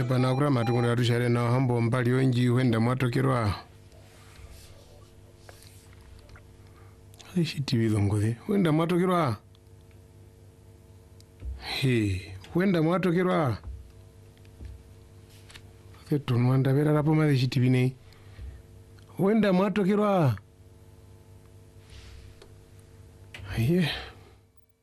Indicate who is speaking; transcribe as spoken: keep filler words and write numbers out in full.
Speaker 1: bana kura matungura tushare na hambo mbali wenji wenda mwatokerwa ishi tivi longoze wenda mwatokerwa he wenda mwatokerwa keto mwanda vera rapo ma ishi tivi ne wenda mwatokerwa yeah.